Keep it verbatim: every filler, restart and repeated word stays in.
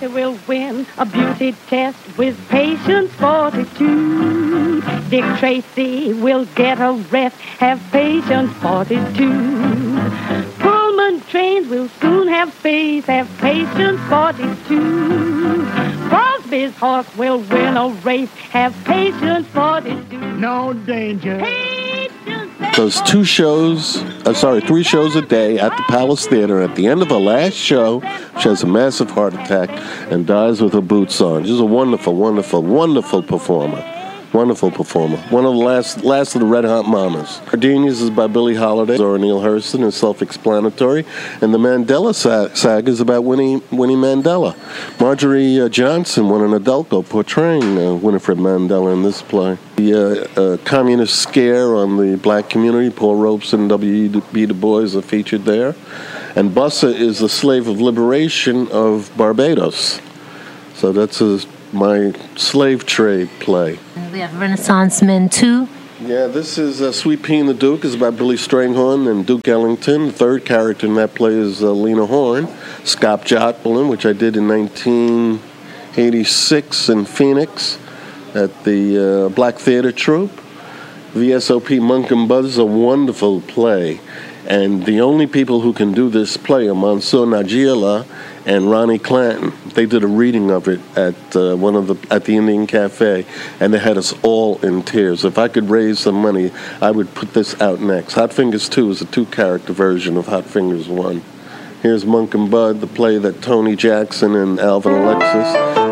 Tracy will win a beauty test with patience fortitude. Dick Tracy will get a rest, have patience fortitude. Pullman trains will soon have space, have patience fortitude. Crosby's horse will win a race, have patience fortitude. No danger. Does two shows, uh, sorry, three shows a day at the Palace Theater. At the end of her last show, she has a massive heart attack and dies with her boots on. She's a wonderful, wonderful, wonderful performer. Wonderful performer. One of the last last of the Red Hot Mamas. Gardenias is by Billie Holiday. Zora Neale Hurston is self-explanatory. And the Mandela sa- saga is about Winnie, Winnie Mandela. Marjorie uh, Johnson won an Adelco portraying uh, Winifred Mandela in this play. The uh, uh, communist scare on the black community, Paul Robeson and W E B Du Bois are featured there. And Bussa is the slave of liberation of Barbados. So that's a, my slave trade play. We have Renaissance Men too. Yeah, this is uh, Sweet Pea and the Duke. It's about Billy Strayhorn and Duke Ellington. The third character in that play is uh, Lena Horne. Scott Joplin, which I did in nineteen eighty-six in Phoenix at the uh, Black Theater Troupe. V S O P Monk and Buzz is a wonderful play. And the only people who can do this play are Mansour Najila and Ronnie Clanton. They did a reading of it at uh, one of the at the Indian Cafe, and they had us all in tears. If I could raise some money, I would put this out next. Hot Fingers two is a two-character version of Hot Fingers one. Here's Monk and Bud, the play that Tony Jackson and Alvin Alexis